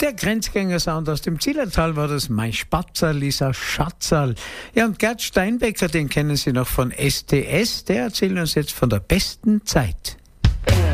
Der Grenzgänger-Sound aus dem Zillertal war das Mein Spatzerl ist ein Schatzerl. Ja, und Gerd Steinbecker, den kennen Sie noch von STS, der erzählt uns jetzt von der besten Zeit.